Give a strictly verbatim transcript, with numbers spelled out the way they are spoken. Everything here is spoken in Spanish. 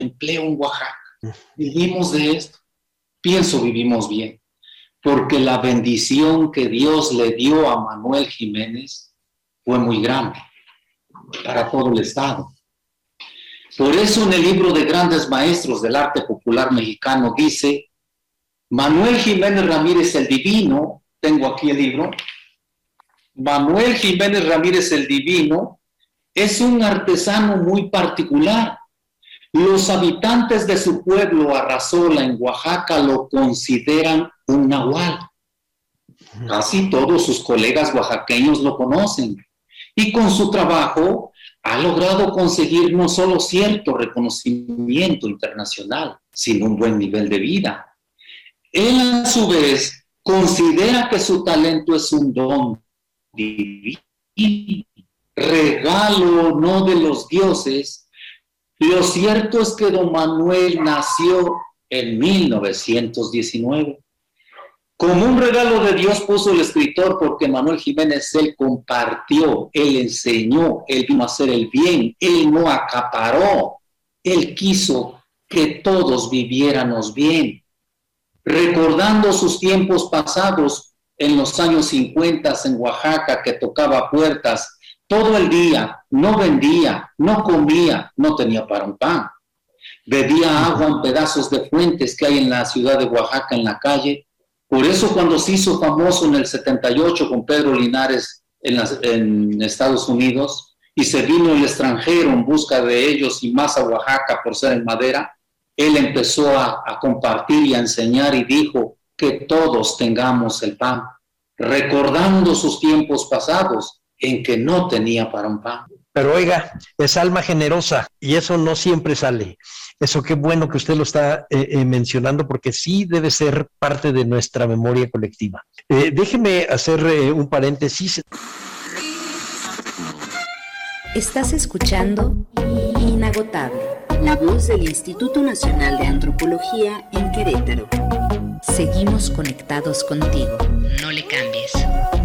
empleo en Oaxaca. Vivimos de esto. Pienso vivimos bien, porque la bendición que Dios le dio a Manuel Jiménez fue muy grande para todo el Estado. Por eso en el libro de Grandes Maestros del Arte Popular Mexicano dice, Manuel Jiménez Ramírez el Divino, tengo aquí el libro, Manuel Jiménez Ramírez el Divino es un artesano muy particular. Los habitantes de su pueblo, Arrazola, en Oaxaca, lo consideran un nahual. Casi todos sus colegas oaxaqueños lo conocen. Y con su trabajo ha logrado conseguir no solo cierto reconocimiento internacional, sino un buen nivel de vida. Él, a su vez, considera que su talento es un don divino, regalo no de los dioses. Lo cierto es que don Manuel nació en mil novecientos diecinueve. Como un regalo de Dios puso el escritor, porque Manuel Jiménez, él compartió, él enseñó, él vino a hacer el bien, él no acaparó, él quiso que todos viviéramos bien. Recordando sus tiempos pasados en los años cincuenta en Oaxaca, que tocaba puertas todo el día, no vendía, no comía, no tenía para un pan. Bebía agua en pedazos de fuentes que hay en la ciudad de Oaxaca, en la calle. Por eso cuando se hizo famoso en el setenta y ocho con Pedro Linares en, las, en Estados Unidos y se vino el extranjero en busca de ellos y más a Oaxaca por ser en madera, él empezó a, a compartir y a enseñar y dijo que todos tengamos el pan, recordando sus tiempos pasados en que no tenía para un pan. Pero oiga, es alma generosa y eso no siempre sale. Eso qué bueno que usted lo está eh, eh, mencionando, porque sí debe ser parte de nuestra memoria colectiva. Eh, déjeme hacer eh, un paréntesis. Estás escuchando Inagotable, la voz del Instituto Nacional de Antropología en Querétaro. Seguimos conectados contigo. No le cambies.